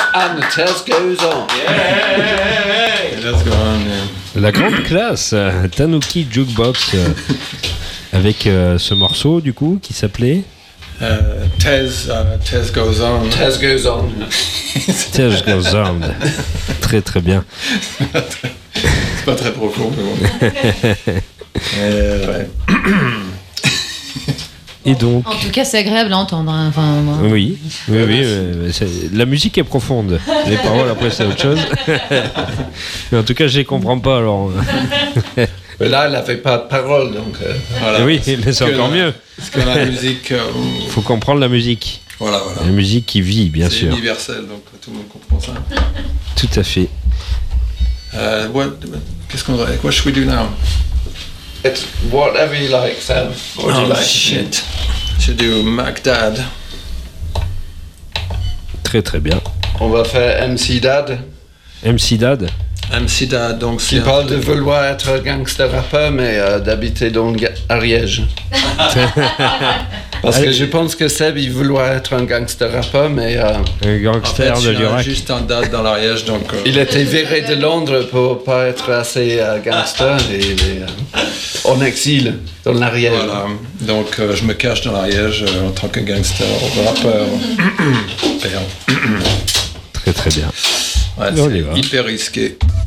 And the test goes on. Let's go on, yeah. La grande classe, Tanuki Jukebox, avec ce morceau du coup qui s'appelait Tez goes on. Test goes on. Test Goes On. Très très bien. C'est pas très profond, mais bon. Ouais. Et donc. En tout cas, c'est agréable à entendre. Hein. Enfin, moi. Oui, la musique est profonde. Les paroles, après, c'est autre chose. Mais en tout cas, je les comprends pas, alors. Mais là, elle n'avait pas de parole, donc... Voilà. Oui, mais c'est encore mieux. Parce que la musique... Il faut comprendre la musique. Voilà. La musique qui vit, bien c'est sûr. C'est universel, donc tout le monde comprend ça. Tout à fait. What should we do now? It's whatever you like, Sam. What do you like? Shit. Je do Macdad. Très très bien. On va faire MC Dad. MC Dad. MC Dad, donc Qui parle de vouloir être un gangster rappeur, mais d'habiter dans Ariège. Parce que je pense que Seb, il vouloir être un gangster rappeur, mais... Un gangster de Lurac. Juste un date dans l'Ariège, donc... Il était viré de Londres pour pas être assez gangster, et il est en exil dans l'Ariège. Voilà, donc je me cache dans l'Ariège en tant que gangster, rappeur. Très très bien. Ouais, c'est hyper risqué.